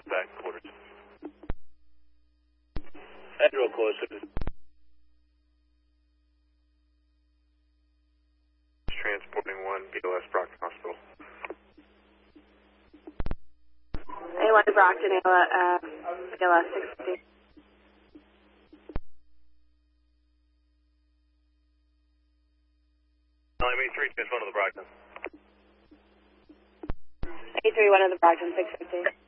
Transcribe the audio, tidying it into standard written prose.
with back quarters. Head real close. Transporting 1, BLS Brockton Hospital. A1 to Brockton, BLS 650. LME3, just one of the Brockton. A31 of the Brockton 650.